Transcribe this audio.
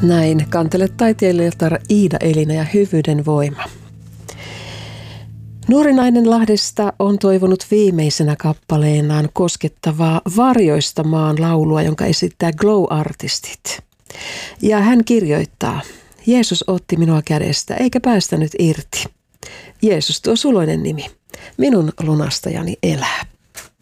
Näin kantele taiteilijalta Iida Elina ja Hyvyyden voima. Nuori nainen Lahdesta on toivonut viimeisenä kappaleenaan koskettavaa Varjoista maan laulua, jonka esittää Glow-artistit. Ja hän kirjoittaa: Jeesus otti minua kädestä eikä päästänyt irti. Jeesus tuo suloinen nimi. Minun lunastajani elää.